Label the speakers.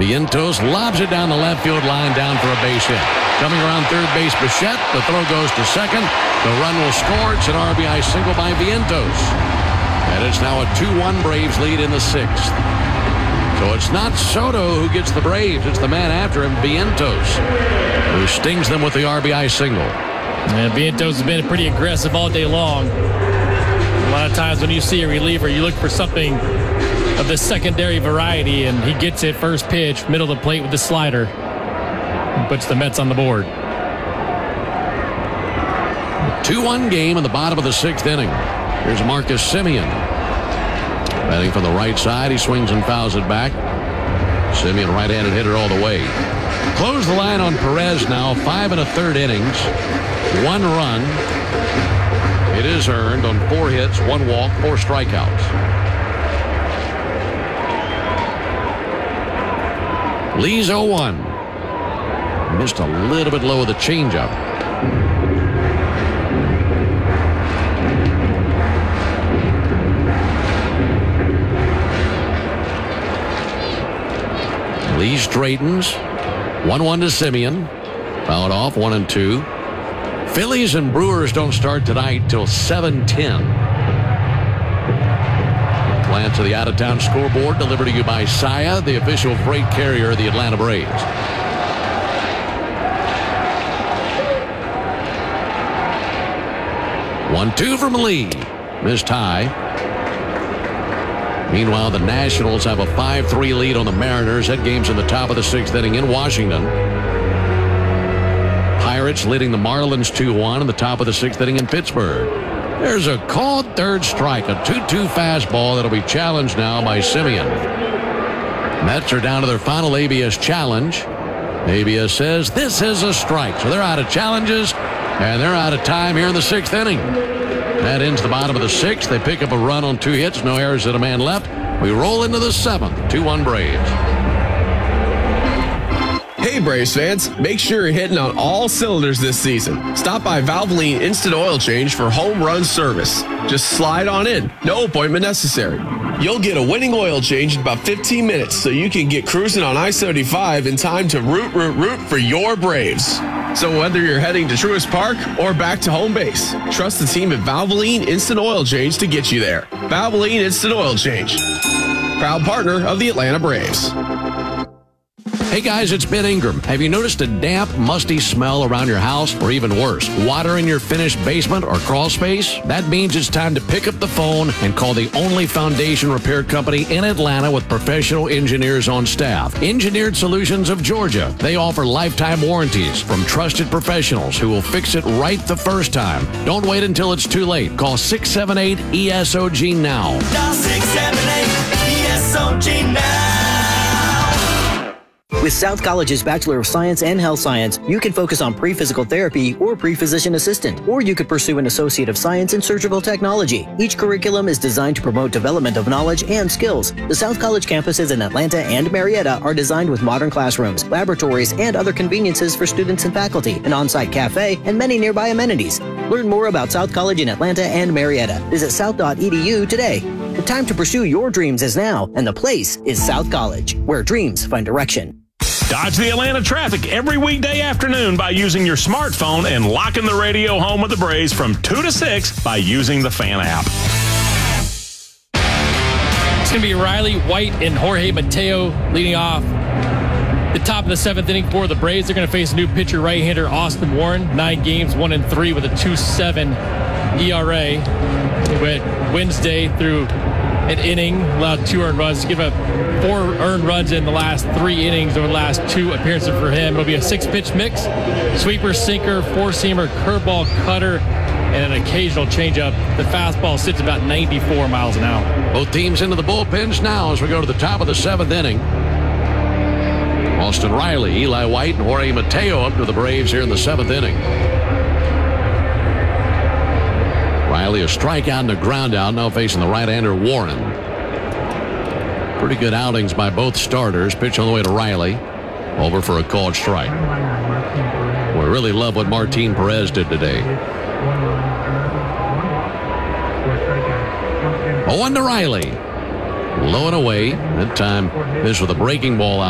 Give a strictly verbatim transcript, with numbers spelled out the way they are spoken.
Speaker 1: Vientos lobs it down the left field line, down for a base hit. Coming around third base, Bichette. The throw goes to second. The run will score. It's an R B I single by Vientos. And it's now a two one Braves lead in the sixth. So it's not Soto who gets the Braves. It's the man after him, Vientos, who stings them with the R B I single.
Speaker 2: And Vientos has been pretty aggressive all day long. A lot of times when you see a reliever, you look for something of the secondary variety, and he gets it first pitch, middle of the plate with the slider, and puts the Mets on the board.
Speaker 1: two one game in the bottom of the sixth inning. Here's Marcus Semien. Batting from the right side, he swings and fouls it back. Semien, right-handed hitter all the way. Close the line on Perez now. Five and a third innings. One run. It is earned on four hits, one walk, four strikeouts. Lee's oh one. Missed a little bit low with the changeup. Lee straightens. one one to Semien. Fouled off, one and two. Phillies and Brewers don't start tonight till seven ten. Glance of the out-of-town scoreboard delivered to you by Saia, the official freight carrier of the Atlanta Braves. one two from Lee. Missed high. Meanwhile, the Nationals have a five three lead on the Mariners. That game's in the top of the sixth inning in Washington. Pirates leading the Marlins two one in the top of the sixth inning in Pittsburgh. There's a called third strike, a two two fastball that'll be challenged now by Semien. Mets are down to their final A B S challenge. A B S says this is a strike, so they're out of challenges, and they're out of time here in the sixth inning. That ends the bottom of the sixth. They pick up a run on two hits, no errors and a man left. We roll into the seventh. two one Braves.
Speaker 3: Hey Braves fans, make sure you're hitting on all cylinders this season. Stop by Valvoline Instant Oil Change for home run service. Just slide on in, no appointment necessary. You'll get a winning oil change in about fifteen minutes so you can get cruising on I seventy-five in time to root, root, root for your Braves. So whether you're heading to Truist Park or back to home base, trust the team at Valvoline Instant Oil Change to get you there. Valvoline Instant Oil Change, proud partner of the Atlanta Braves.
Speaker 1: Hey guys, it's Ben Ingram. Have you noticed a damp, musty smell around your house? Or even worse, water in your finished basement or crawl space? That means it's time to pick up the phone and call the only foundation repair company in Atlanta with professional engineers on staff. Engineered Solutions of Georgia. They offer lifetime warranties from trusted professionals who will fix it right the first time. Don't wait until it's too late. Call six seven eight E S O G now.
Speaker 4: Dial six seven eight E S O G now.
Speaker 5: With South College's Bachelor of Science and Health Science, you can focus on pre-physical therapy or pre-physician assistant, or you could pursue an Associate of Science in Surgical Technology. Each curriculum is designed to promote development of knowledge and skills. The South College campuses in Atlanta and Marietta are designed with modern classrooms, laboratories, and other conveniences for students and faculty, an on-site cafe, and many nearby amenities. Learn more about South College in Atlanta and Marietta. Visit south dot e d u today. The time to pursue your dreams is now, and the place is South College, where dreams find direction.
Speaker 6: Dodge the Atlanta traffic every weekday afternoon by using your smartphone and locking the radio home of the Braves from two to six by using the Fan app.
Speaker 2: It's going to be Riley White and Jorge Mateo leading off the top of the seventh inning for the Braves. They're going to face a new pitcher, right-hander Austin Warren. Nine games, one and three with a two seven E R A. He went Wednesday through an inning, allowed two earned runs, to give up four earned runs in the last three innings over the last two appearances for him. It'll be a six-pitch mix: sweeper, sinker, four-seamer, curveball, cutter, and an occasional changeup. The fastball sits about ninety-four miles an hour.
Speaker 1: Both teams into the bullpens now as we go to the top of the seventh inning. Austin Riley, Eli White, and Jorge Mateo up to the Braves here in the seventh inning. Riley a strikeout and a ground out, now facing the right-hander Warren. Pretty good outings by both starters. Pitch on the way to Riley. Over for a called strike. We really love what Martin Perez did today. oh one to Riley. Low and away. That time, this with a breaking ball out.